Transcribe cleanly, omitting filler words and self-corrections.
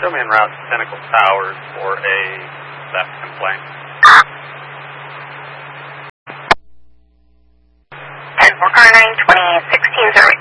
show me en route to Pinnacle Towers for a theft complaint. 10-4 car 920, 1608.